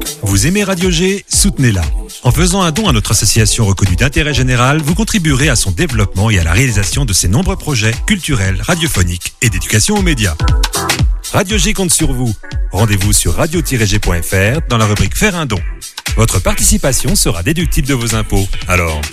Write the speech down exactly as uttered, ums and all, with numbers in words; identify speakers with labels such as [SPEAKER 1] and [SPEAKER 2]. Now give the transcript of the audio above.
[SPEAKER 1] Vous aimez Radio G? Soutenez-la. En faisant un don à notre association reconnue d'intérêt général, vous contribuerez à son développement et à la réalisation de ses nombreux projets culturels, radiophoniques et d'éducation aux médias. Radio G compte sur vous. Rendez-vous sur radio tiret g point f r dans la rubrique Faire un don. Votre participation sera déductible de vos impôts. Alors,